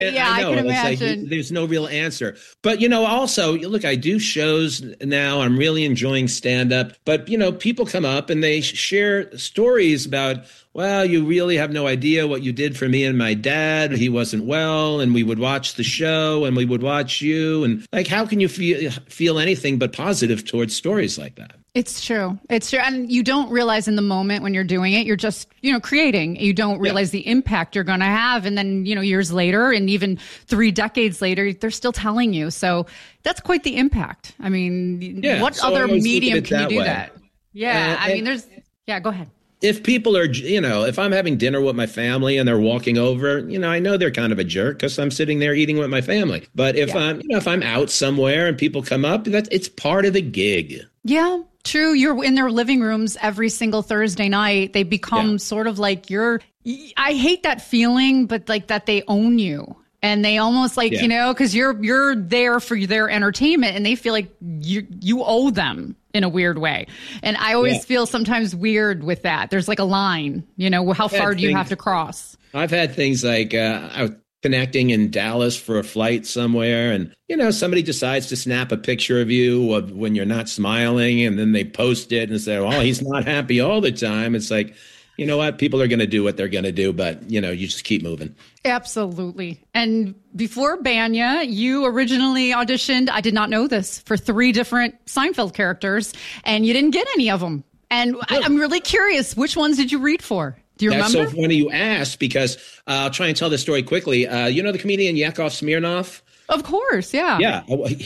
Yeah, I I know. can It's like imagine. there's no real answer. But, also, look, I do shows now. I'm really enjoying stand up. But, people come up and they share stories about, well, you really have no idea what you did for me and my dad. He wasn't well. And we would watch the show and we would watch you. And like, how can you feel anything but positive towards stories like that? It's true. It's true. And you don't realize in the moment when you're doing it, you're just, creating. You don't realize the impact you're going to have. And then, years later and even 3 decades later, they're still telling you. So that's quite the impact. I mean, what so other I always look at medium it can you that do way. that? Yeah. I mean, go ahead. If people are, if I'm having dinner with my family and they're walking over, I know they're kind of a jerk because I'm sitting there eating with my family. But if if I'm out somewhere and people come up, it's part of the gig. Yeah, true. You're in their living rooms every single Thursday night. They become sort of like I hate that feeling, but like that they own you. And they almost like, because you're there for their entertainment and they feel like you owe them in a weird way. And I always feel sometimes weird with that. There's like a line, how far do you have to cross? I've had things like I was connecting in Dallas for a flight somewhere and, somebody decides to snap a picture of you when you're not smiling and then they post it and say, well, he's not happy all the time. It's like, you know what? People are going to do what they're going to do, but, you just keep moving. Absolutely. And before Banya, you originally auditioned, I did not know this, for 3 different Seinfeld characters, and you didn't get any of them. And I'm really curious, which ones did you read for? Do you remember? That's so funny you asked because I'll try and tell this story quickly. The comedian Yakov Smirnoff? Of course, yeah. Yeah,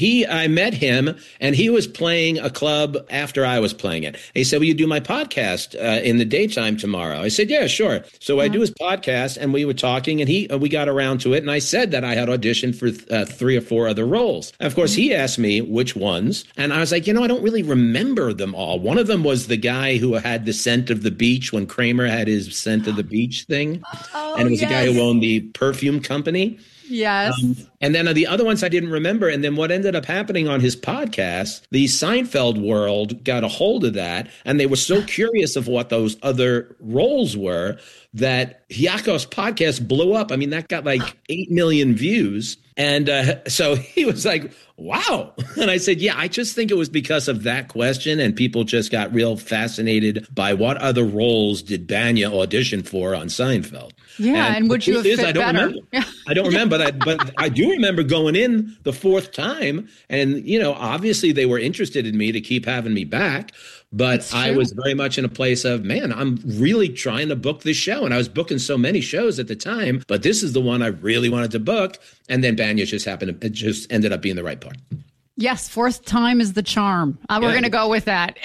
I met him, and he was playing a club after I was playing it. He said, will you do my podcast in the daytime tomorrow? I said, yeah, sure. So I do his podcast, and we were talking, and we got around to it, and I said that I had auditioned for 3 or 4 other roles. And of course, he asked me which ones, and I was like, I don't really remember them all. One of them was the guy who had the scent of the beach when Kramer had his scent of the beach thing, and it was the guy who owned the perfume company. Yes. And then the other ones I didn't remember. And then what ended up happening on his podcast, the Seinfeld world got a hold of that. And they were so curious of what those other roles were that Yakov's podcast blew up. I mean, that got like 8 million views. And so he was like, wow. And I said, yeah, I just think it was because of that question. And people just got real fascinated by what other roles did Banya audition for on Seinfeld. Yeah. And would you have fit I don't better? remember. I don't remember that, but I do remember going in the 4th time. And, obviously they were interested in me to keep having me back. But I was very much in a place of, man, I'm really trying to book this show. And I was booking so many shows at the time, but this is the one I really wanted to book. And then Banya just ended up being the right part. Yes, 4th time is the charm. We're going to go with that.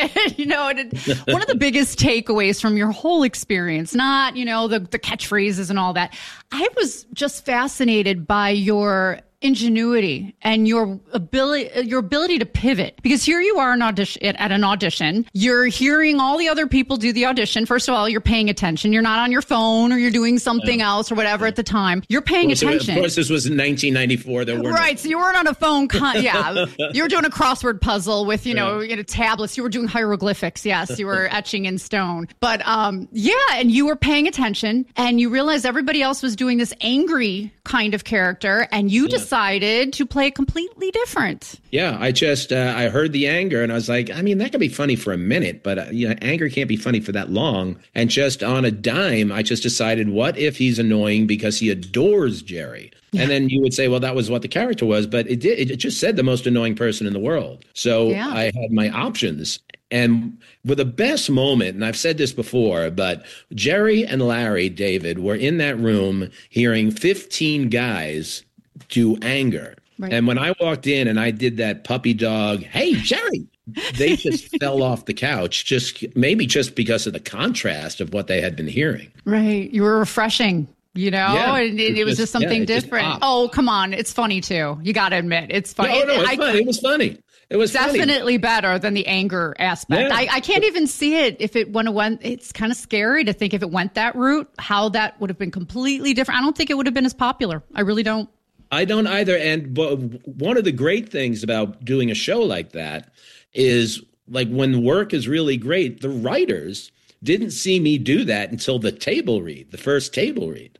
One of the biggest takeaways from your whole experience, not, the catchphrases and all that. I was just fascinated by your ingenuity and your ability to pivot, because here you are at an audition. You're hearing all the other people do the audition. First of all, you're paying attention. You're not on your phone or you're doing something else or whatever at the time. You're paying attention. Of course, this was in 1994. Right. So you weren't on a phone. You were doing a crossword puzzle with, tablets. You were doing hieroglyphics. Yes. You were etching in stone. But and you were paying attention and you realized everybody else was doing this angry kind of character and you decided to play completely different. Yeah, I just I heard the anger and I was like, I mean, that could be funny for a minute, but anger can't be funny for that long. And just on a dime, I just decided, what if he's annoying because he adores Jerry? Yeah. And then you would say, well, that was what the character was, but it just said the most annoying person in the world. So I had my options. And with the best moment, and I've said this before, but Jerry and Larry David were in that room hearing 15 guys do anger. Right. And when I walked in and I did that puppy dog, hey, Jerry, they just fell off the couch, maybe just because of the contrast of what they had been hearing. Right. You were refreshing. Yeah, it was just something different. Oh, come on. It's funny, too. You got to admit. It's funny. No, it's funny. It was funny. It was definitely better than the anger aspect. Yeah. I can't even see it if it went. It's kind of scary to think if it went that route, how that would have been completely different. I don't think it would have been as popular. I really don't. I don't either. But one of the great things about doing a show like that is, like, when work is really great, the writers didn't see me do that until the first table read.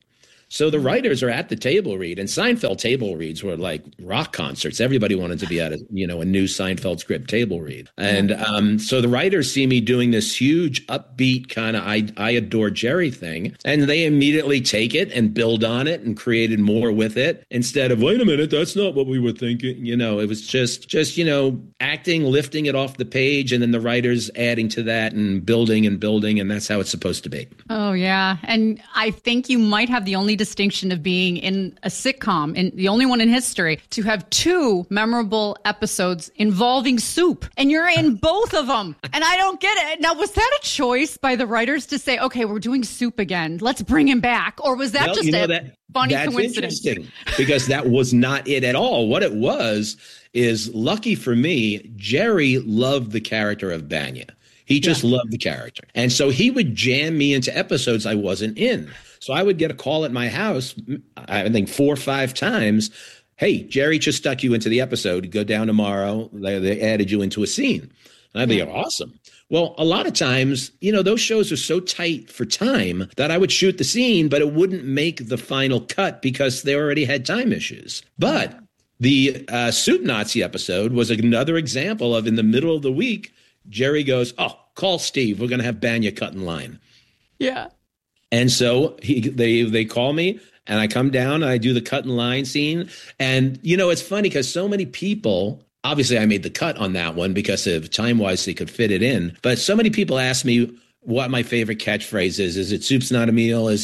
So the writers are at the table read, and Seinfeld table reads were like rock concerts. Everybody wanted to be at a new Seinfeld script table read. And so the writers see me doing this huge upbeat kind of I adore Jerry thing, and they immediately take it and build on it and created more with it instead of, wait a minute, that's not what we were thinking. It was just acting, lifting it off the page, and then the writers adding to that and building, and that's how it's supposed to be. Oh, yeah. And I think you might have the only distinction of being in a sitcom, and the only one in history to have two memorable episodes involving soup, and you're in both of them. And I don't get it. Now, was that a choice by the writers to say, okay, we're doing soup again, let's bring him back? Or was that funny coincidence? Interesting, because that was not it at all. What it was is, lucky for me, Jerry loved the character of Banya. He just loved the character. And so he would jam me into episodes I wasn't in. So I would get a call at my house, I think 4 or 5 times. Hey, Jerry just stuck you into the episode. Go down tomorrow. They added you into a scene. And I'd be awesome. Well, a lot of times, those shows are so tight for time that I would shoot the scene, but it wouldn't make the final cut because they already had time issues. But the Soup Nazi episode was another example of, in the middle of the week, Jerry goes, oh, call Steve. We're going to have Banya cut in line. Yeah. And so they call me, and I come down, and I do the cut in line scene. And, it's funny because so many people, obviously I made the cut on that one because of time-wise they could fit it in. But so many people ask me what my favorite catchphrase is. Is it soup's not a meal? Is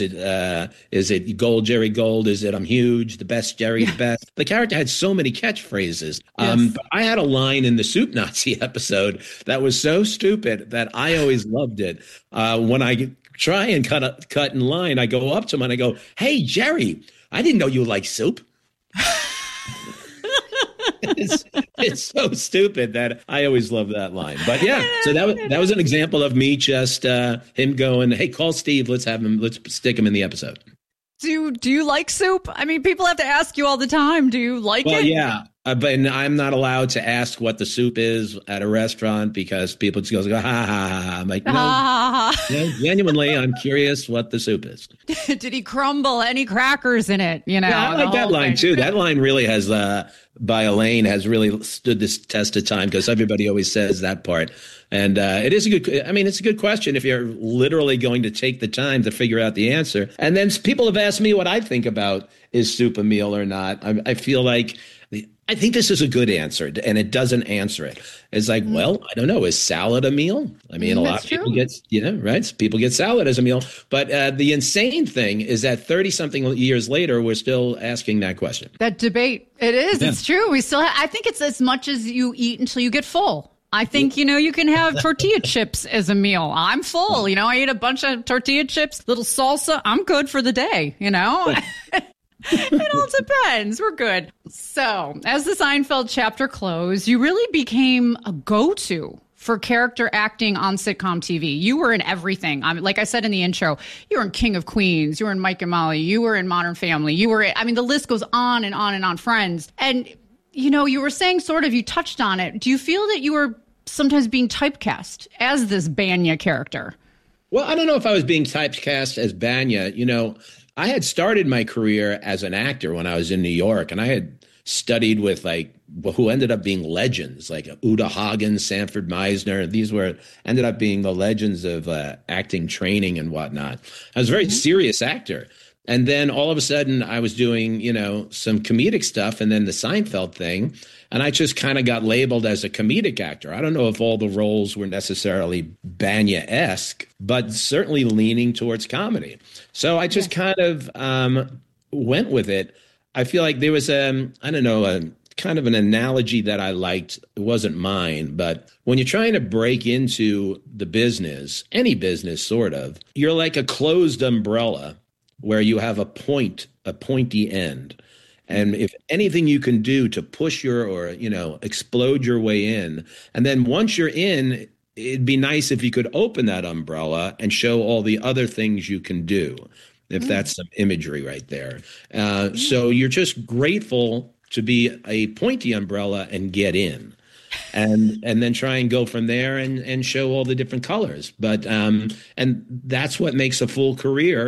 it gold, Jerry Gold? Is it I'm huge, the best Jerry, the best? The character had so many catchphrases. Yes. But I had a line in the Soup Nazi episode that was so stupid that I always loved it. When I try and cut in line, I go up to him and I go, hey, Jerry, I didn't know you liked soup. It's so stupid that I always love that line. But yeah, so that was an example of me just him going, hey, call Steve. Let's stick him in the episode. Do you like soup? I mean, people have to ask you all the time. Do you like it? Well, yeah. But I'm not allowed to ask what the soup is at a restaurant because people just go, ha, ha, ha, ha. I'm like, no, genuinely, I'm curious what the soup is. Did he crumble any crackers in it? Yeah, I like that line, too. That line really has, by Elaine, has really stood this test of time because everybody always says that part. And it's a good question if you're literally going to take the time to figure out the answer. And then people have asked me what I think about, is soup a meal or not? I feel like, I think this is a good answer, and it doesn't answer it. It's like, well, I don't know. Is salad a meal? I mean, a lot of people get, right? People get salad as a meal. But the insane thing is that 30-something years later, we're still asking that question. That debate. It is. Yeah. It's true. I think it's as much as you eat until you get full. I think, you can have tortilla chips as a meal. I'm full. I ate a bunch of tortilla chips, little salsa. I'm good for the day, It all depends. We're good. So, as the Seinfeld chapter closed, you really became a go-to for character acting on sitcom TV. You were in everything. Like I said in the intro, you were in King of Queens, you were in Mike and Molly, you were in Modern Family, the list goes on and on and on, Friends. And, you were saying you touched on it. Do you feel that you were sometimes being typecast as this Banya character? Well, I don't know if I was being typecast as Banya. I had started my career as an actor when I was in New York, and I had studied with who ended up being legends like Uta Hagen, Sanford Meisner. These ended up being the legends of acting training and whatnot. I was a very serious actor. And then all of a sudden I was doing, some comedic stuff, and then the Seinfeld thing. And I just kind of got labeled as a comedic actor. I don't know if all the roles were necessarily Banya-esque, but certainly leaning towards comedy. So I just kind of went with it. I feel like there was a kind of an analogy that I liked. It wasn't mine, but when you're trying to break into the business, any business sort of, you're like a closed umbrella where you have a pointy end. And if anything you can do to push explode your way in, and then once you're in, it'd be nice if you could open that umbrella and show all the other things you can do, if that's some imagery right there. So you're just grateful to be a pointy umbrella and get in. And then try and go from there and show all the different colors. But and that's what makes a full career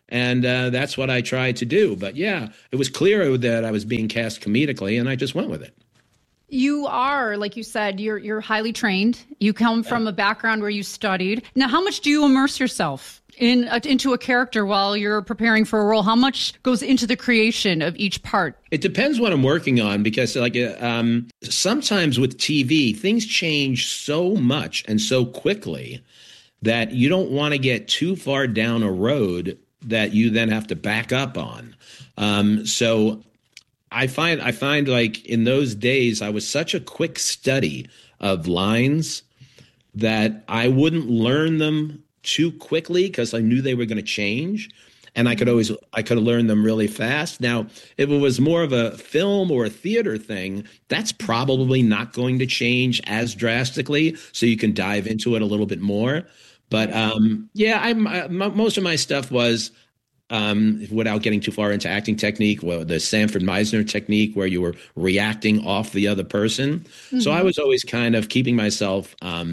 And that's what I tried to do. But yeah, it was clear that I was being cast comedically, and I just went with it. You are, like you said, you're highly trained. You come from a background where you studied. Now, how much do you immerse yourself into a character while you're preparing for a role? How much goes into the creation of each part? It depends what I'm working on, because sometimes with TV, things change so much and so quickly that you don't want to get too far down a road that you then have to back up on. So I find like in those days, I was such a quick study of lines that I wouldn't learn them too quickly because I knew they were going to change. And I could have learned them really fast. Now, if it was more of a film or a theater thing, that's probably not going to change as drastically. So you can dive into it a little bit more. But most of my stuff was, without getting too far into acting technique, the Sanford Meisner technique, where you were reacting off the other person. Mm-hmm. So I was always kind of keeping myself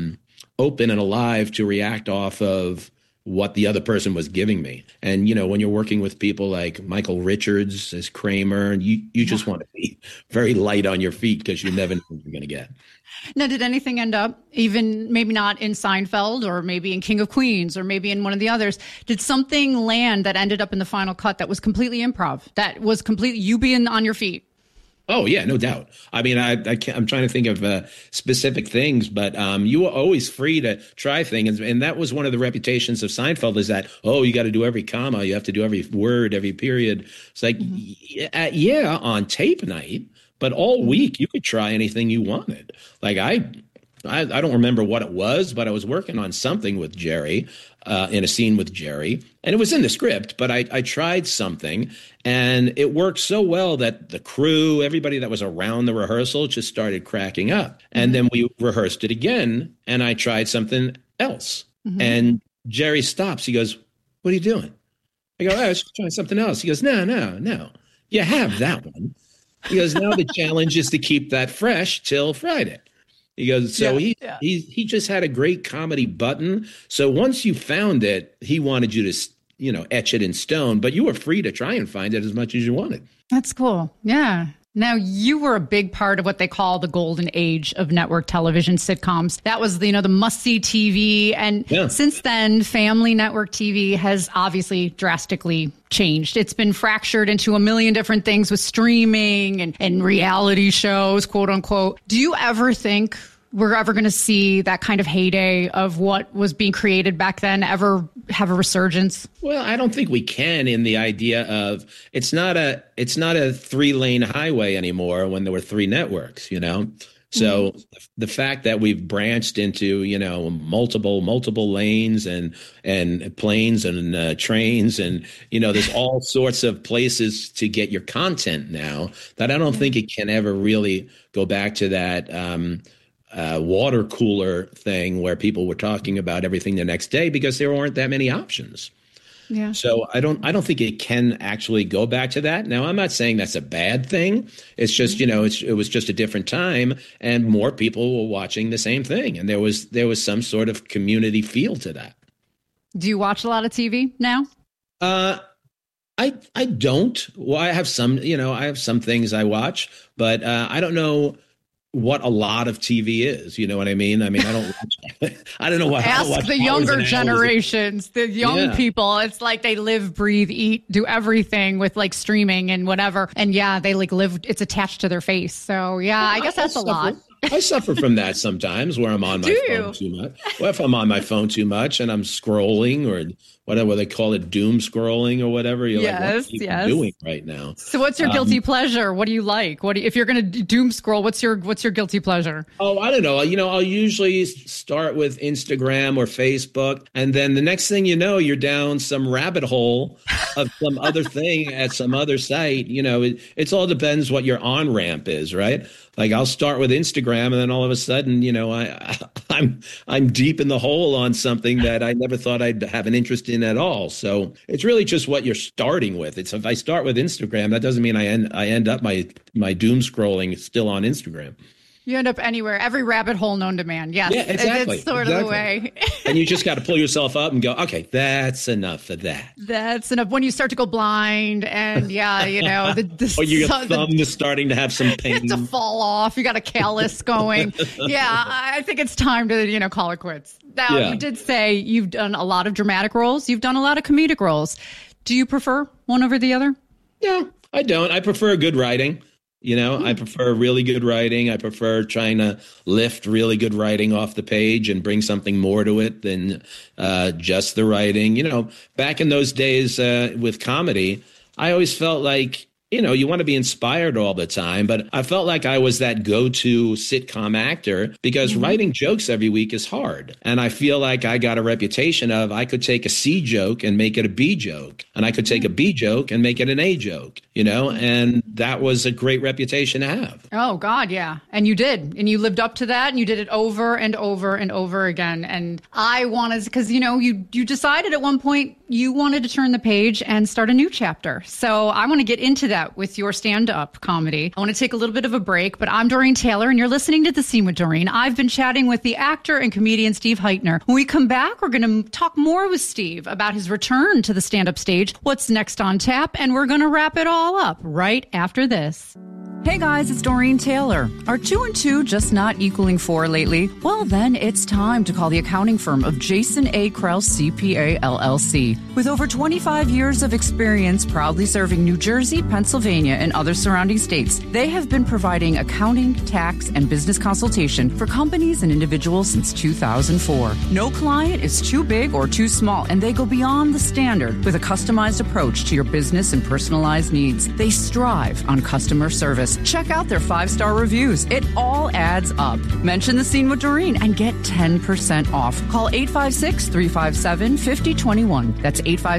open and alive to react off of what the other person was giving me. And, when you're working with people like Michael Richards as Kramer, and you just want to be very light on your feet because you never know what you're going to get. Now, did anything end up, even maybe not in Seinfeld or maybe in King of Queens or maybe in one of the others, did something land that ended up in the final cut that was completely improv, that was completely you being on your feet? Oh, yeah, no doubt. I mean, I'm trying to think of specific things, but you were always free to try things. And that was one of the reputations of Seinfeld, is that, you got to do every comma. You have to do every word, every period. It's like, yeah, on tape night, but all week you could try anything you wanted. Like I don't remember what it was, but I was working on something with Jerry, in a scene with Jerry, and it was in the script, but I tried something, and it worked so well that the crew, everybody that was around the rehearsal, just started cracking up. And then we rehearsed it again, and I tried something else. Mm-hmm. And Jerry stops. He goes, "What are you doing?" I go, "I was trying something else." He goes, No. You have that one. He goes, "Now the challenge is to keep that fresh till Friday." He goes, he just had a great comedy button. So once you found it, he wanted you to, etch it in stone, but you were free to try and find it as much as you wanted. That's cool. Yeah. Now, you were a big part of what they call the golden age of network television sitcoms. That was, the must-see TV. And since then, family network TV has obviously drastically changed. It's been fractured into a million different things with streaming and reality shows, quote unquote. Do you ever think we're ever going to see that kind of heyday of what was being created back then ever have a resurgence? Well, I don't think we can, in the idea of it's not a 3-lane highway anymore when there were 3 networks, So the fact that we've branched into, multiple lanes and planes and trains and, there's all sorts of places to get your content now, that I don't think it can ever really go back to that water cooler thing where people were talking about everything the next day, because there weren't that many options. Yeah. So I don't think it can actually go back to that. Now, I'm not saying that's a bad thing. It's just, it was just a different time, and more people were watching the same thing, and there was some sort of community feel to that. Do you watch a lot of TV now? I don't. Well, I have some things I watch, but I don't know what a lot of TV is. You know what I mean? I don't watch, I don't know what. Ask the younger generations, the young people. It's like they live, breathe, eat, do everything with like streaming and whatever. And they live, it's attached to their face. So I guess that's a lot. I suffer from that sometimes, where I'm on my phone too much. Well, if I'm on my phone too much and I'm scrolling, or whatever they call it, doom scrolling or whatever, you're like, what are you doing right now? So what's your guilty pleasure? What do you like? If you're going to doom scroll, what's your guilty pleasure? Oh, I don't know. I'll usually start with Instagram or Facebook, and then the next thing you know, you're down some rabbit hole of some other thing at some other site. It all depends what your on-ramp is, right? Like I'll start with Instagram, and then all of a sudden, I'm deep in the hole on something that I never thought I'd have an interest in at all. So it's really just what you're starting with. It's if I start with Instagram, that doesn't mean I end up my doom scrolling still on Instagram. You end up anywhere, every rabbit hole known to man. Yes. Yeah, exactly. It's sort of the way. And you just got to pull yourself up and go, okay, that's enough of that. That's enough. When you start to go blind and or your thumb is starting to have some pain. To fall off. You got a callus going. Yeah, I think it's time to, call it quits. Now, You did say you've done a lot of dramatic roles. You've done a lot of comedic roles. Do you prefer one over the other? No, I don't. I prefer good writing. I prefer really good writing. I prefer trying to lift really good writing off the page and bring something more to it than just the writing. Back in those days with comedy, I always felt like, you want to be inspired all the time, but I felt like I was that go-to sitcom actor because writing jokes every week is hard. And I feel like I got a reputation of I could take a C joke and make it a B joke, and I could take a B joke and make it an A joke, and that was a great reputation to have. Oh, God, yeah. And you did. And you lived up to that, and you did it over and over and over again. And I wanted, because, you decided at one point you wanted to turn the page and start a new chapter. So I want to get into that with your stand-up comedy. I want to take a little bit of a break, but I'm Doreen Taylor, and you're listening to The Scene with Doreen. I've been chatting with the actor and comedian Steve Heitner. When we come back, we're going to talk more with Steve about his return to the stand-up stage, what's next on tap, and we're going to wrap it all up right after this. Hey guys, it's Doreen Taylor. Are 2 and 2 just not equaling 4 lately? Well, then it's time to call the accounting firm of Jason A. Krause CPA LLC. With over 25 years of experience proudly serving New Jersey, Pennsylvania, and other surrounding states, they have been providing accounting, tax, and business consultation for companies and individuals since 2004. No client is too big or too small, and they go beyond the standard with a customized approach to your business and personalized needs. They strive on customer service. Check out their 5-star reviews. It all adds up. Mention The Scene with Doreen and get 10% off. Call 856-357-5021. That's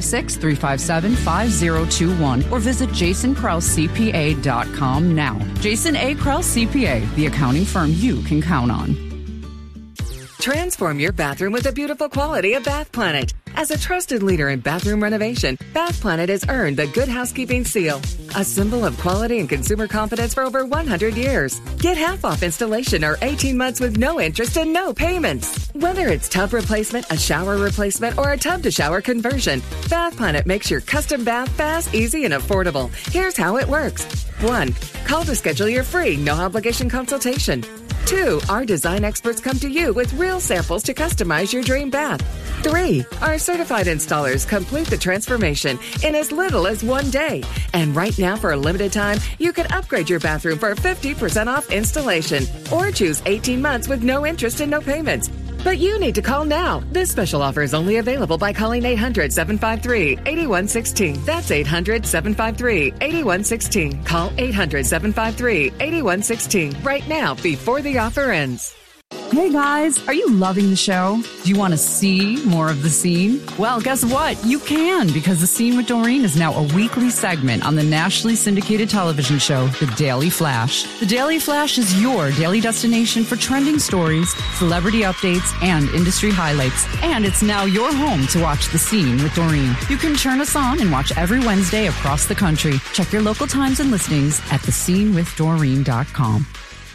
856-357-5021. Or visit jasonkrausecpa.com now. Jason A. Krause CPA, the accounting firm you can count on. Transform your bathroom with the beautiful quality of Bath Planet. As a trusted leader in bathroom renovation, Bath Planet has earned the Good Housekeeping seal, a symbol of quality and consumer confidence for over 100 years. Get half off installation or 18 months with no interest and no payments. Whether it's tub replacement, a shower replacement, or a tub-to-shower conversion, Bath Planet makes your custom bath fast, easy, and affordable. Here's how it works. 1. Call to schedule your free, no-obligation consultation. 2. Our design experts come to you with real samples to customize your dream bath. 3. Our certified installers complete the transformation in as little as 1 day. And right now, for a limited time, you can upgrade your bathroom for 50% off installation or choose 18 months with no interest and no payments. But you need to call now. This special offer is only available by calling 800-753-8116. That's 800-753-8116. Call 800-753-8116 right now before the offer ends. Hey guys, are you loving the show? Do you want to see more of The Scene? Well, guess what? You can, because The Scene with Doreen is now a weekly segment on the nationally syndicated television show, The Daily Flash. The Daily Flash is your daily destination for trending stories, celebrity updates, and industry highlights. And it's now your home to watch The Scene with Doreen. You can turn us on and watch every Wednesday across the country. Check your local times and listings at thescenewithdoreen.com.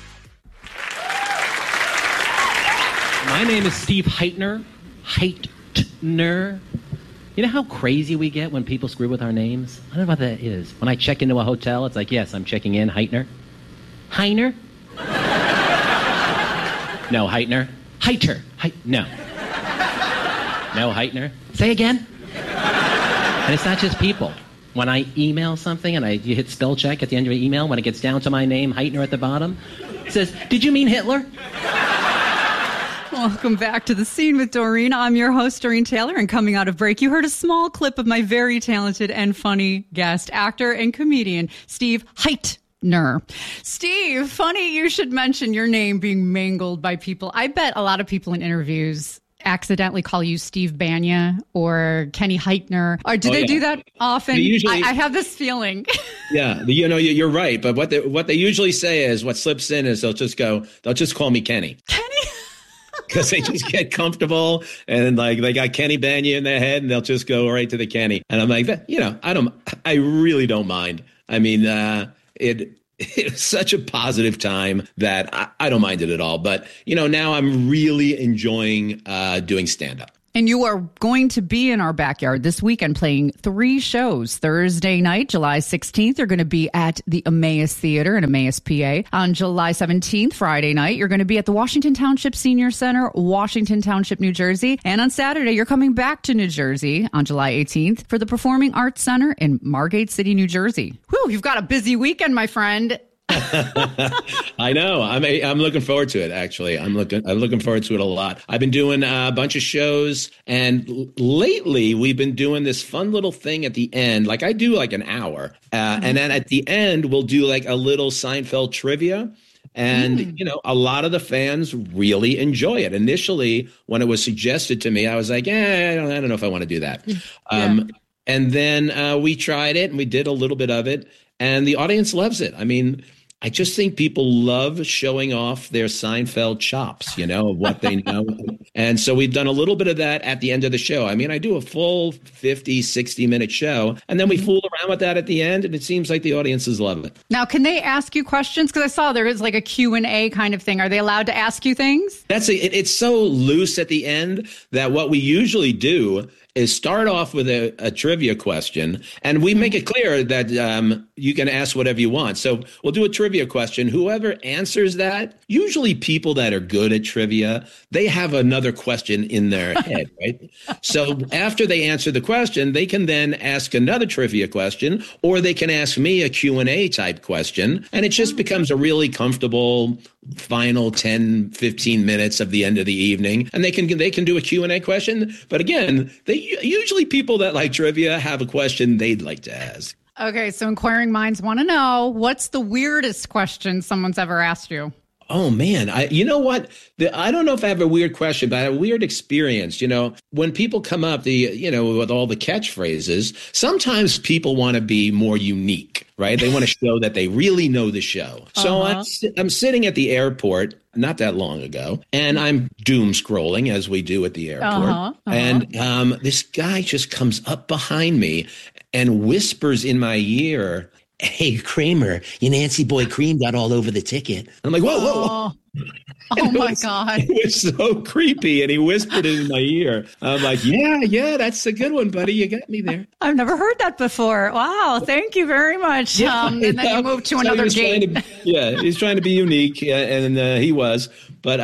My name is Steve Heitner. Heitner. You know how crazy we get when people screw with our names? I don't know what that is. When I check into a hotel, it's like, yes, I'm checking in. Heitner. Heiner? No, Heitner. Heiter. No. No, Heitner. Say again. And it's not just people. When I email something and you hit spell check at the end of your email, when it gets down to my name, Heitner at the bottom, it says, did you mean Hitler? Welcome back to The Scene with Doreen. I'm your host, Doreen Taylor, and coming out of break, you heard a small clip of my very talented and funny guest, actor and comedian, Steve Heitner. Steve, funny you should mention your name being mangled by people. I bet a lot of people in interviews accidentally call you Steve Banya or Kenny Heitner. Or do they do that often? I have this feeling. Yeah, you're right. But what they usually say is, what slips in is they'll just call me Kenny. Kenny? Because they just get comfortable and like they got Kenny Banya in their head and they'll just go right to the Kenny. And I'm like, I really don't mind. I mean, it was such a positive time that I don't mind it at all. But, now I'm really enjoying doing stand-up. And you are going to be in our backyard this weekend playing 3 shows. Thursday night, July 16th, you're going to be at the Emmaus Theater in Emmaus, PA. On July 17th, Friday night, you're going to be at the Washington Township Senior Center, Washington Township, New Jersey. And on Saturday, you're coming back to New Jersey on July 18th for the Performing Arts Center in Margate City, New Jersey. Whew, you've got a busy weekend, my friend. I know. I'm looking forward to it. Actually, I'm looking forward to it a lot. I've been doing a bunch of shows, and lately we've been doing this fun little thing at the end. Like I do like an hour, and then at the end we'll do like a little Seinfeld trivia. And, a lot of the fans really enjoy it. Initially, when it was suggested to me, I was like, I don't know if I want to do that. And then we tried it and we did a little bit of it, and the audience loves it. I mean, I just think people love showing off their Seinfeld chops, of what they know. And so we've done a little bit of that at the end of the show. I mean, I do a full 50, 60-minute show, and then we fool around with that at the end, and it seems like the audiences love it. Now, can they ask you questions? Because I saw there is like a Q&A kind of thing. Are they allowed to ask you things? It's so loose at the end that what we usually do is start off with a trivia question, and we make it clear that you can ask whatever you want. So we'll do a trivia question. Whoever answers that, usually people that are good at trivia, they have another question in their head, right? So after they answer the question, they can then ask another trivia question, or they can ask me a Q&A type question, and it just becomes a really comfortable final 10, 15 minutes of the end of the evening, and they can do a Q&A question. But again, usually people that like trivia have a question they'd like to ask. Okay, so inquiring minds want to know, what's the weirdest question someone's ever asked you? Oh, man. You know what? I don't know if I have a weird question, but I have a weird experience. When people come up, with all the catchphrases, sometimes people want to be more unique, right? They want to show that they really know the show. So I'm sitting at the airport not that long ago, and I'm doom scrolling as we do at the airport. And this guy just comes up behind me and whispers in my ear, "Hey, Kramer, your Nancy Boy cream got all over the ticket." I'm like, whoa. Oh my God. It was so creepy. And he whispered it in my ear. I'm like, yeah, that's a good one, buddy. You got me there. I've never heard that before. Wow. Thank you very much. And then you moved to another gate. He's trying to be unique. And he was. But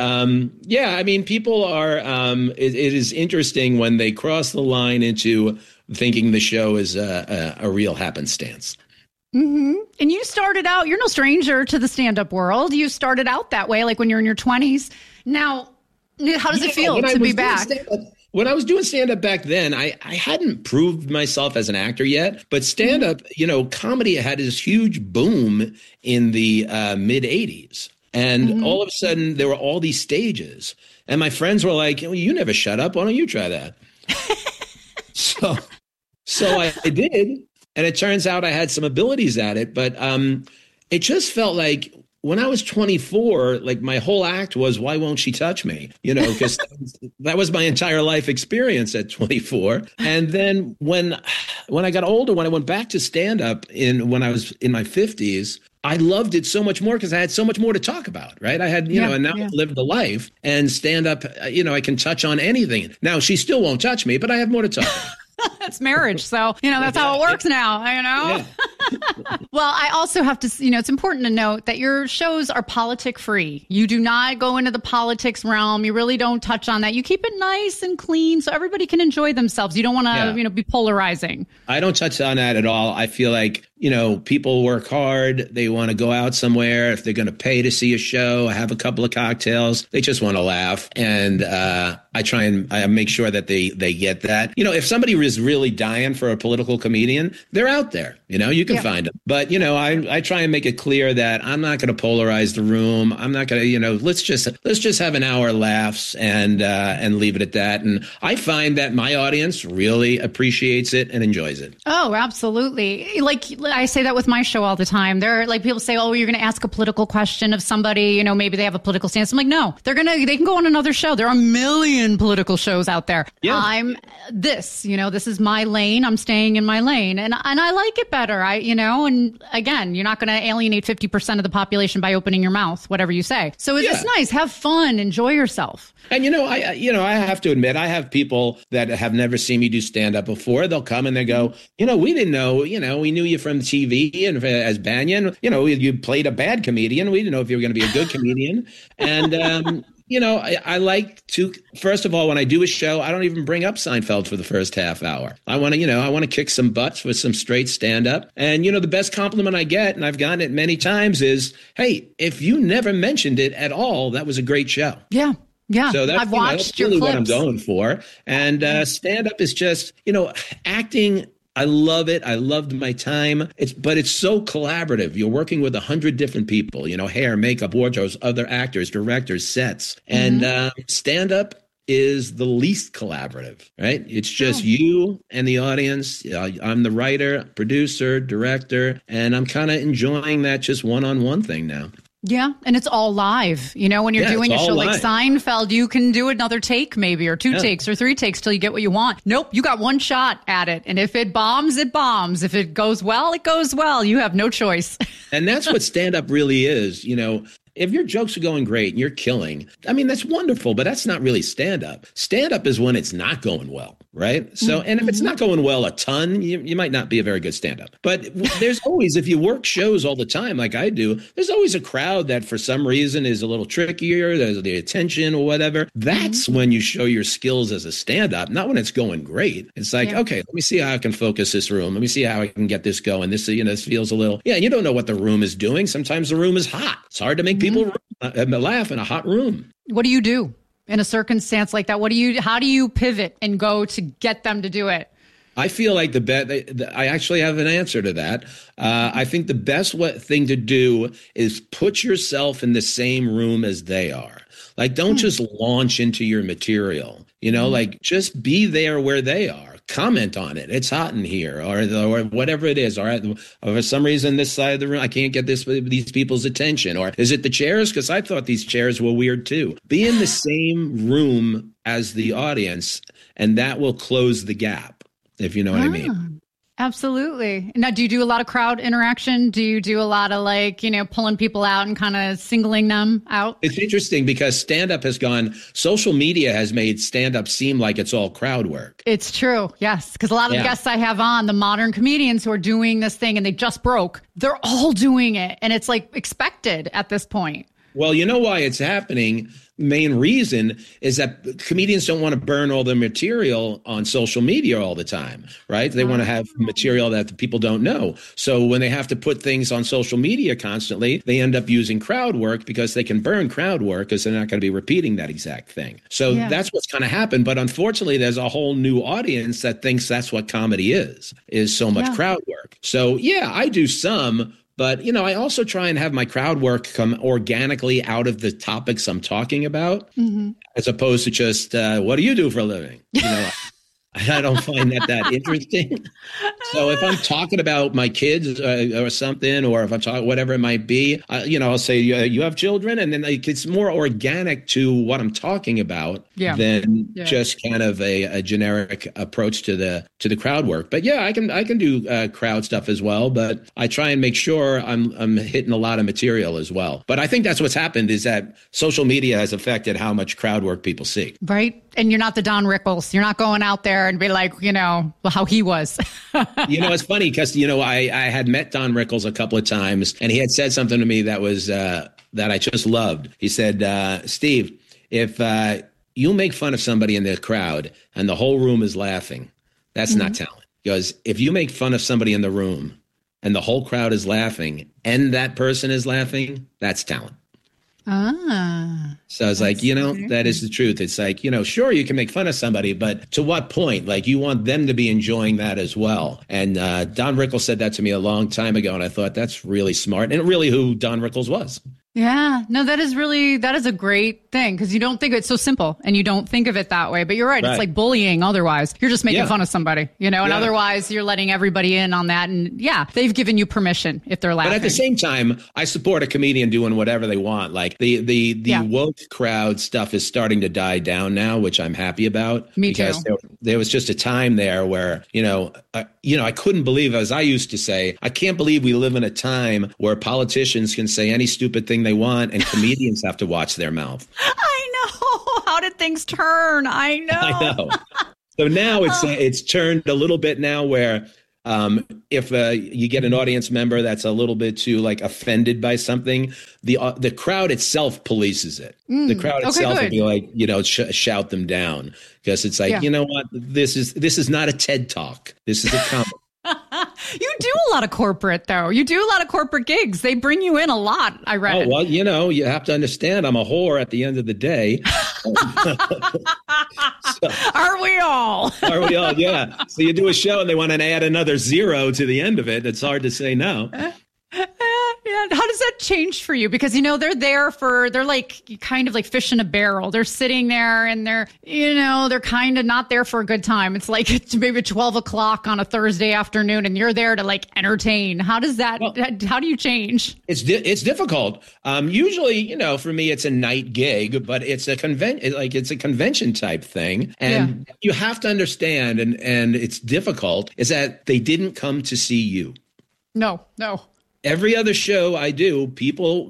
I mean, people are, it is interesting when they cross the line into thinking the show is a real happenstance. Mm-hmm. And you started out, you're no stranger to the stand-up world. You started out that way, like when you're in your 20s. Now, how does it feel to be back? When I was doing stand-up back then, I hadn't proved myself as an actor yet. But stand-up, comedy had this huge boom in the mid-'80s. And all of a sudden, there were all these stages. And my friends were like, you never shut up. Why don't you try that? So I did. And it turns out I had some abilities at it, but it just felt like when I was 24, like my whole act was, why won't she touch me? Because that was my entire life experience at 24. And then when I got older, when I went back to stand up when I was in my 50s, I loved it so much more because I had so much more to talk about, right? I had, and now I've lived the life, and stand up, I can touch on anything. Now she still won't touch me, but I have more to talk about. That's marriage. So, that's how it works now, Yeah. Well, I also have to, it's important to note that your shows are politic free. You do not go into the politics realm. You really don't touch on that. You keep it nice and clean so everybody can enjoy themselves. You don't want to, be polarizing. I don't touch on that at all. I feel like, people work hard. They want to go out somewhere. If they're going to pay to see a show, have a couple of cocktails, they just want to laugh. And I try and I make sure that they get that. If somebody is really dying for a political comedian, they're out there. You can find them. But, I try and make it clear that I'm not going to polarize the room. I'm not going to, let's just have an hour laughs and leave it at that. And I find that my audience really appreciates it and enjoys it. Oh, absolutely. Like I say that with my show all the time. There are like people say, oh, you're going to ask a political question of somebody, you know, maybe they have a political stance. I'm like, no, they can go on another show. There are a million political shows out there. Yeah. I'm this, you know, this is my lane. I'm staying in my lane and I like it better. And again, you're not going to alienate 50% of the population by opening your mouth, whatever you say. So it's just nice. Have fun. Enjoy yourself. And, I have to admit, I have people that have never seen me do stand-up before. They'll come and they go, we didn't know, we knew you from TV and as Banyan, you played a bad comedian. We didn't know if you were going to be a good comedian. And, I like to, first of all, when I do a show, I don't even bring up Seinfeld for the first half hour. I want to kick some butts with some straight stand-up. And, the best compliment I get, and I've gotten it many times, is, hey, if you never mentioned it at all, that was a great show. Yeah. Yeah, so I've watched that's really what I'm going for. And stand-up is just, acting. I love it. I loved my time. But it's so collaborative. You're working with 100 different people, hair, makeup, wardrobes, other actors, directors, sets. And stand-up is the least collaborative, right? It's just you and the audience. I'm the writer, producer, director, and I'm kind of enjoying that just one-on-one thing now. Yeah. And it's all live. When you're doing a show like Seinfeld, you can do another take maybe, or two takes or three takes till you get what you want. Nope. You got one shot at it. And if it bombs, it bombs. If it goes well, it goes well. You have no choice. And that's what stand-up really is. If your jokes are going great and you're killing, that's wonderful, but that's not really stand-up. Stand-up is when it's not going well, right? So, and if it's not going well a ton, you might not be a very good stand-up. But there's always, if you work shows all the time like I do, there's always a crowd that for some reason is a little trickier, there's the attention or whatever. That's when you show your skills as a stand-up, not when it's going great. It's like, okay, let me see how I can focus this room. Let me see how I can get this going. This, this feels a little, you don't know what the room is doing. Sometimes the room is hot. It's hard to make people laugh in a hot room. What do you do in a circumstance like that? How do you pivot and go to get them to do it? I feel like I actually have an answer to that. I think the best thing to do is put yourself in the same room as they are. Like, don't just launch into your material, like just be there where they are. Comment on it. It's hot in here, or whatever it is. Or for some reason, this side of the room, I can't get these people's attention. Or is it the chairs? Because I thought these chairs were weird too. Be in the same room as the audience, and that will close the gap, if you know what I mean. Absolutely. Now, do you do a lot of crowd interaction? Do you do a lot of pulling people out and kind of singling them out? It's interesting because stand-up social media has made stand-up seem like it's all crowd work. It's true. Yes. Because a lot of the guests I have on, the modern comedians who are doing this thing and they just broke, they're all doing it. And it's like expected at this point. Well, you know why it's happening? Main reason is that comedians don't want to burn all their material on social media all the time, right? They want to have material that the people don't know. So when they have to put things on social media constantly, they end up using crowd work because they can burn crowd work because they're not going to be repeating that exact thing. So that's what's kind of happened. But unfortunately, there's a whole new audience that thinks that's what comedy is so much crowd work. So I do some. But, I also try and have my crowd work come organically out of the topics I'm talking about, as opposed to just, what do you do for a living? I don't find that interesting. So if I'm talking about my kids or something, or if I'm talking whatever it might be, I'll say, you have children, and then it's more organic to what I'm talking about than just kind of a generic approach to the crowd work. But I can do crowd stuff as well, but I try and make sure I'm hitting a lot of material as well. But I think that's what's happened is that social media has affected how much crowd work people see. Right. And you're not the Don Rickles. You're not going out there and be like, how he was. It's funny because, I had met Don Rickles a couple of times, and he had said something to me that was that I just loved. He said, Steve, if you make fun of somebody in the crowd and the whole room is laughing, that's not talent. Because if you make fun of somebody in the room and the whole crowd is laughing and that person is laughing, that's talent. So I was like, that is the truth. It's like, sure, you can make fun of somebody, but to what point? Like, you want them to be enjoying that as well. And Don Rickles said that to me a long time ago, and I thought that's really smart, and really who Don Rickles was. Yeah, no, that is a great thing because you don't think it's so simple and you don't think of it that way. But you're right. It's like bullying otherwise. You're just making fun of somebody, and otherwise you're letting everybody in on that. And they've given you permission if they're laughing. But at the same time, I support a comedian doing whatever they want. Like the woke crowd stuff is starting to die down now, which I'm happy about. Me too. Because there was just a time there where, I couldn't believe, as I used to say, I can't believe we live in a time where politicians can say any stupid thing they want and comedians have to watch their mouth. I know. How did things turn? I know. So now it's turned a little bit now where if you get an audience member that's a little bit too offended by something, the crowd itself polices it. The crowd itself will be like, shout them down because it's like, you know what, this is not a TED Talk. This is a comedy. You do a lot of corporate, though. You do a lot of corporate gigs. They bring you in a lot, I read. Oh, well, you have to understand I'm a whore at the end of the day. Are we all? Are we all? Yeah. So you do a show and they want to add another 0 to the end of it. It's hard to say no. How does that change for you? Because, they're like kind of like fish in a barrel. They're sitting there and they're kind of not there for a good time. It's like it's maybe 12 o'clock on a Thursday afternoon and you're there to entertain. How does that, how do you change? It's difficult. Usually, for me, it's a night gig, but it's a convention type thing. And you have to understand, and it's difficult, is that they didn't come to see you. No. Every other show I do, people,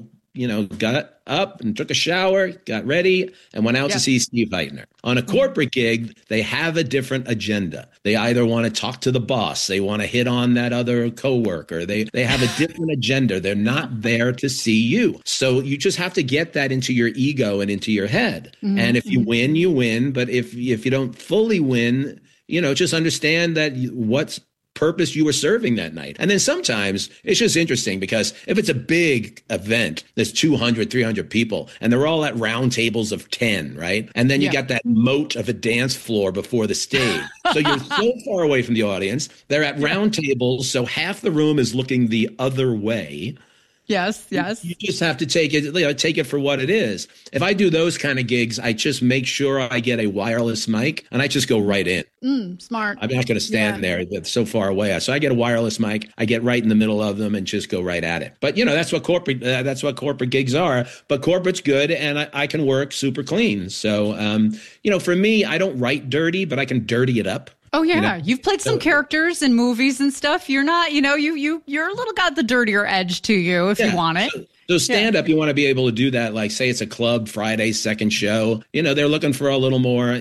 got up and took a shower, got ready, and went out to see Steve Heitner. On a corporate gig, they have a different agenda. They either want to talk to the boss, they want to hit on that other coworker. They have a different agenda. They're not there to see you. So you just have to get that into your ego and into your head. Mm-hmm. And if you win, you win. But if you don't fully win, just understand that what's purpose you were serving that night. And then sometimes it's just interesting because if it's a big event, there's 200, 300 people and they're all at round tables of 10, right? And then you got that moat of a dance floor before the stage. So you're so far away from the audience. They're at round tables. So half the room is looking the other way. Yes. You just have to take it for what it is. If I do those kind of gigs, I just make sure I get a wireless mic and I just go right in. Smart. I'm not going to stand there so far away. So I get a wireless mic. I get right in the middle of them and just go right at it. But that's what corporate gigs are. But corporate's good, and I can work super clean. So for me, I don't write dirty, but I can dirty it up. Oh, yeah. You've played some characters in movies and stuff. You're not, you're a little got the dirtier edge to you if you want it. So stand up, you want to be able to do that. Like, say it's a club Friday, second show. They're looking for a little more,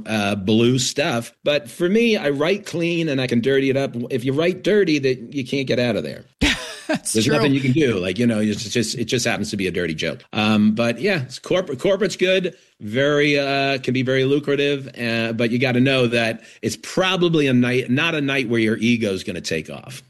blue stuff. But for me, I write clean and I can dirty it up. If you write dirty, that you can't get out of there. There's nothing you can do. It just happens to be a dirty joke. But yeah, corporate's good. Very can be very lucrative. But you got to know that it's probably not a night where your ego is going to take off.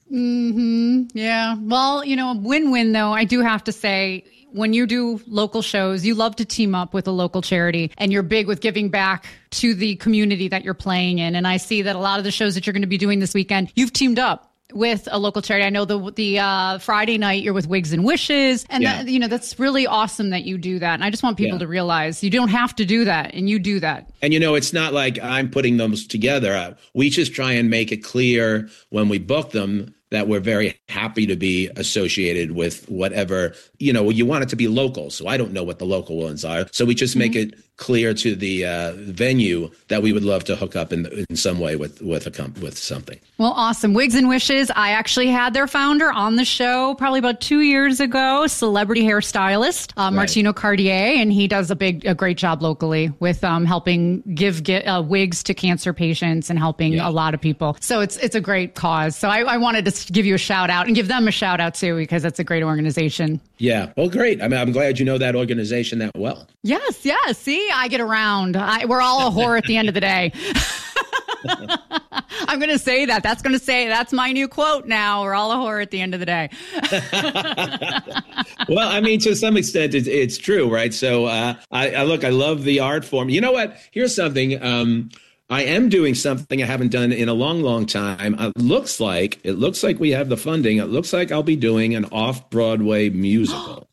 Mm-hmm. Yeah. Well, win-win though. I do have to say, when you do local shows, you love to team up with a local charity and you're big with giving back to the community that you're playing in. And I see that a lot of the shows that you're going to be doing this weekend, you've teamed up with a local charity. I know the Friday night you're with Wigs and Wishes, and that's really awesome that you do that. And I just want people to realize you don't have to do that, and you do that. And it's not like I'm putting those together. We just try and make it clear when we book them that we're very happy to be associated with whatever, you want it to be local. So I don't know what the local ones are. So we just make it clear to the venue that we would love to hook up in some way with something. Well, awesome. Wigs and Wishes. I actually had their founder on the show probably about 2 years ago, celebrity hairstylist, Martino Cartier. And he does a great job locally with helping give wigs to cancer patients and helping a lot of people. So it's a great cause. So I wanted to give you a shout out and give them a shout out too, because it's a great organization. Yeah. Well, great. I mean, I'm glad you know that organization that well. Yes. See, I get around. We're all a whore at the end of the day. I'm going to say that. That's my new quote now. We're all a whore at the end of the day. Well, I mean, to some extent, it's true, right? So I love the art form. You know what? Here's something. I am doing something I haven't done in a long, long time. It looks like we have the funding. It looks like I'll be doing an off-Broadway musical.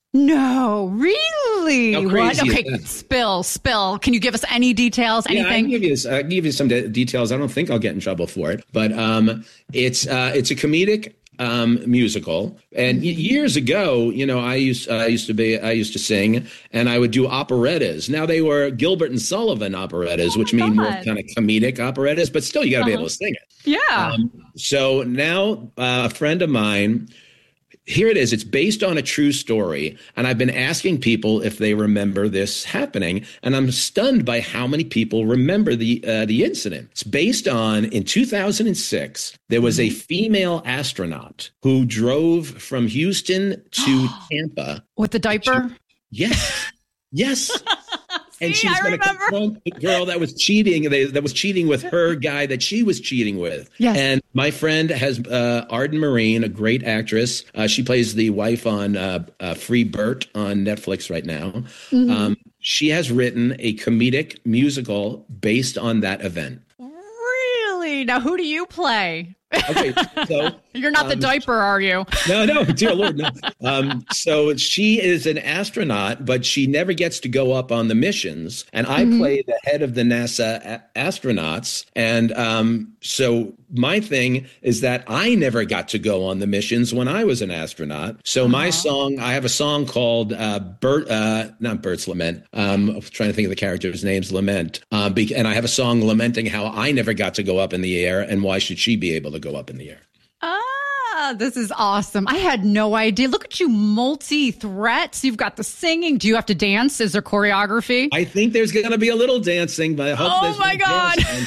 No, really? How What? crazy Okay, is that? spill. Can you give us any details? Yeah, I Anything? can give you some details. I don't think I'll get in trouble for it, but it's a comedic musical. And years ago, I used to sing, and I would do operettas. Now they were Gilbert and Sullivan operettas, which mean more kind of comedic operettas, but still you got to be able to sing it. Yeah. So now a friend of mine. Here it is. It's based on a true story. And I've been asking people if they remember this happening. And I'm stunned by how many people remember the incident. It's based on, in 2006, there was a female astronaut who drove from Houston to Tampa. With the diaper? Yes. Yes. And See, she's I going to remember. confront the girl that was cheating, that was cheating with her guy that she was cheating with. Yes. And my friend has Arden Marine, a great actress. She plays the wife on Free Burt on Netflix right now. She has written a comedic musical based on that event. Really? Now, who do you play? Okay, so You're not the diaper, are you? No, dear Lord, no. So she is an astronaut, but she never gets to go up on the missions. And I play the head of the NASA astronauts. And so my thing is that I never got to go on the missions when I was an astronaut. So my song, I have a song called not Bert's Lament. I'm trying to think of the character's names, Lament. And I have a song lamenting how I never got to go up in the air, and why should she be able to go up in the air? This is awesome. I had no idea. Look at you, multi-threats. You've got the singing. Do you have to dance? Is there choreography? I think there's going to be a little dancing, but I hope there's my no God. dancing.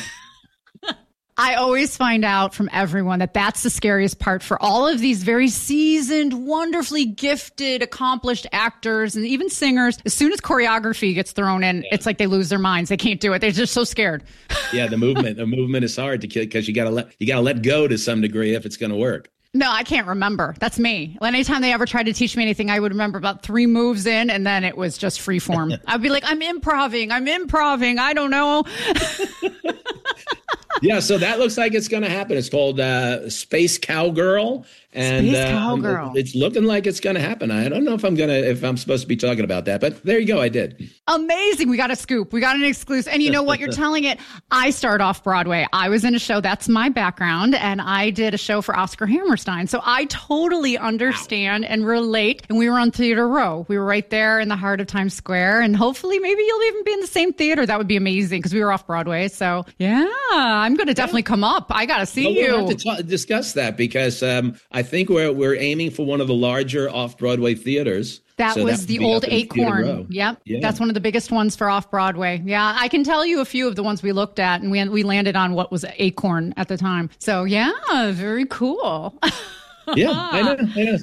I always find out from everyone that that's the scariest part for all of these very seasoned, wonderfully gifted, accomplished actors and even singers. As soon as choreography gets thrown in, it's like they lose their minds. They can't do it. They're just so scared. Yeah, the movement is hard to kill because you got to let go to some degree if it's going to work. No, I can't remember. That's me. Anytime they ever tried to teach me anything, I would remember about 3 moves in, and then it was just free form. I'd be like, I'm improving. I don't know. Yeah, so that looks like it's going to happen. It's called Space Cowgirl, and Space Cowgirl. It's looking like it's going to happen. I don't know if I'm supposed to be talking about that, but there you go. I did. Amazing. We got a scoop. We got an exclusive. And you know what? You're telling it. I started off Broadway. I was in a show. That's my background. And I did a show for Oscar Hammerstein. So I totally understand and relate. And we were on Theater Row. We were right there in the heart of Times Square. And hopefully maybe you'll even be in the same theater. That would be amazing because we were off Broadway. So yeah, I'm going to definitely come up. I got to see you. We'll have to discuss that because I think we're aiming for one of the larger off-Broadway theaters. That was the old Acorn. Yep. Yeah. That's one of the biggest ones for off-Broadway. Yeah, I can tell you a few of the ones we looked at, and we landed on what was Acorn at the time. So, yeah, very cool. Yeah, I know.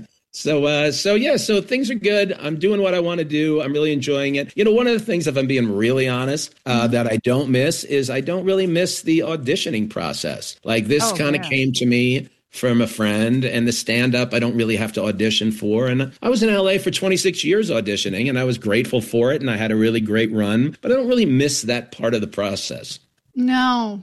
So things are good. I'm doing what I want to do. I'm really enjoying it. One of the things, if I'm being really honest, that I don't miss is I don't really miss the auditioning process. Like this kind of came to me from a friend, and the stand-up I don't really have to audition for. And I was in LA for 26 years auditioning, and I was grateful for it, and I had a really great run, but I don't really miss that part of the process. No,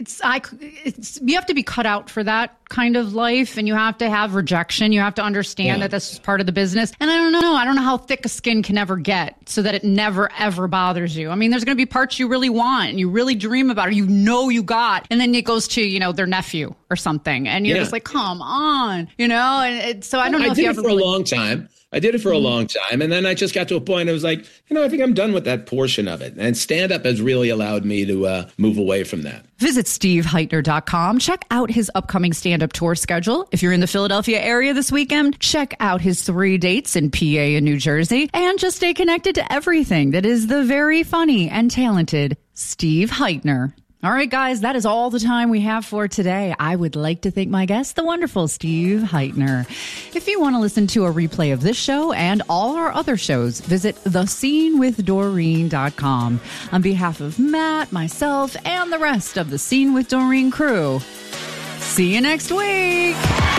you have to be cut out for that kind of life, and you have to have rejection. You have to understand that this is part of the business. And I don't know how thick a skin can ever get so that it never, ever bothers you. I mean, there's going to be parts you really want and you really dream about, or you got, and then it goes to, their nephew or something. And you're just like, come on, and so I don't know if you ever for a long time. I did it for a long time. And then I just got to a point, I was like, I think I'm done with that portion of it. And stand-up has really allowed me to move away from that. Visit SteveHeitner.com. Check out his upcoming stand-up tour schedule. If you're in the Philadelphia area this weekend, check out his 3 dates in PA and New Jersey. And just stay connected to everything that is the very funny and talented Steve Heitner. All right, guys, that is all the time we have for today. I would like to thank my guest, the wonderful Steve Heitner. If you want to listen to a replay of this show and all our other shows, visit thescenewithdoreen.com. On behalf of Matt, myself, and the rest of the Scene with Doreen crew, see you next week.